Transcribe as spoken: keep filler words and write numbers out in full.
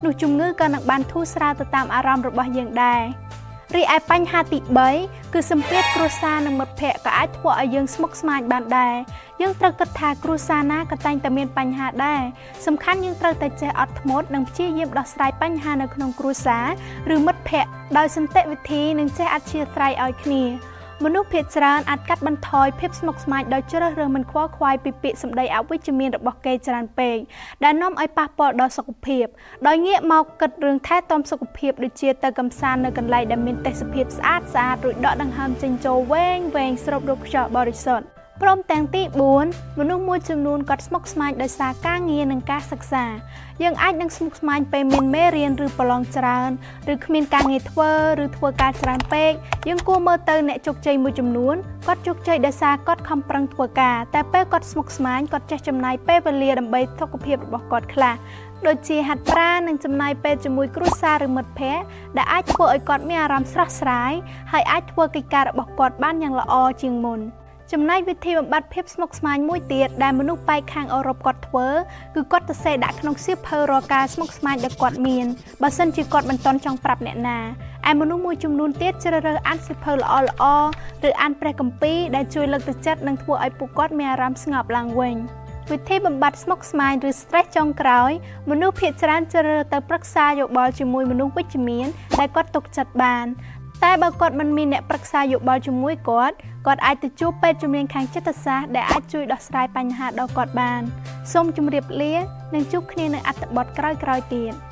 នោះជំងឺក៏នឹងបានធូរស្រាលទៅតាមអារម្មណ៍របស់យើងដែររីឯបញ្ហាទីបីគឺសម្ពាធគ្រួសារនិងមិត្តភ័ក្តិក៏អាចធ្វើឲ្យយើងស្មុគស្មាញបានដែរយើងត្រូវគិតថាគ្រួសារណាក៏តែងតែមានបញ្ហាដែរសំខាន់យើងត្រូវតែចេះអត់ធ្មត់និងព្យាយាមដោះស្រាយបញ្ហានៅក្នុងគ្រួសារឬមិត្តភ័ក្តិដោយសន្តិវិធីនិងចេះអធ្យាស្រ័យឲ្យគ្នាមនុស្សភាគច្រើនអាចកាត់បន្ថយភាពស្មុគស្មាញដោយជ្រើសរើសមិនខ្វល់ខ្វាយពីពាក្យសម្ដីអវិជ្ជមានរបស់គេច្រើនពេកដែលនាំឲ្យប៉ះពាល់ដល់សុខភាពដោយងាកមកគិតរឿងថែទាំសុខភាពដូចជាទៅកំសាន្តនៅកន្លែងដែលមានទេសភាពស្អាតស្អាតរួចដកដង្ហើមចេញចូលវែងវែងស្រូបយកខ្យល់បរិសុទ្ធព្រមទាំងទីបួនមនុស្សមួយចំនួនក៏ស្មុគស្មាញដោយសារការងារនិងការសិក្សាយើងអាចនឹងស្មុគស្មាញពេលមានមេរៀនឬប្រឡងច្រើនឬគ្មានការងារធ្វើឬធ្វើការច្រើនពេកយើងគួរមើលទៅអ្នកជោគជ័យមួយចំនួនគាត់ជោគជ័យដោយសារគាត់ខំប្រឹងធ្វើការតែពេលគាត់ស្មុគស្មាញគាត់ចេះចំណាយពេលវេលាដើម្បីសុខភាពរបស់គាត់ខ្លះដូចជាហាត់ប្រាណនិងចំណាយពេលជាមួយគ្រួសារឬមិត្តភ័ក្តិដែលអាចធ្វើឲ្យគាត់មានអារម្មណ៍ស្រស់ស្រាយហើយអាចធ្វើកិច្ចការរបស់គាត់បានយ៉ាងល្អជាងមុនចំណែកវិធីបំបត្តិភាពស្មុគស្មាញមួយទៀតដែលមនុស្សប៉ែកខាងអឺរ៉ុបគាត់ធ្វើគឺគាត់ទៅសេដាក់ក្នុងសៀវភៅរាល់ការស្មុគស្មាញដែលគាត់មានបើសិនជាគាត់មិនទាន់ចង់ប្រាប់អ្នកណាឯមនុស្សមួយចំនួនទៀតជ្រើសរើសអានសៀវភៅល្អៗឬអានព្រះគម្ពីរដែលជួយលើកទឹកចិត្តនិងធ្វើឲ្យពួកគាត់មានអារម្មណ៍ស្ងប់ឡើងវិញវិធីបំបត្តិស្មុគស្មាញឬ stress ចុងក្រោយមនុស្សភាគច្រើនជ្រើសរើសទៅប្រឹក្សាយោបល់ជាមួយមនុស្សវិជ្ជមានដែលគាត់ទុកចិត្តបានតែបើគាត់មិនមានអ្នកប្រឹក្សាយោបល់ជាមួយគាត់គាត់អាចទៅជួបពេទ្យជំនាញខាងចិត្តសាស្ត្រដែលអាចជួយដោះស្រាយបញ្ហាដល់គាត់បានសូមជម្រាបលានិងជួបគ្នានៅអត្ថបទក្រោយៗទៀត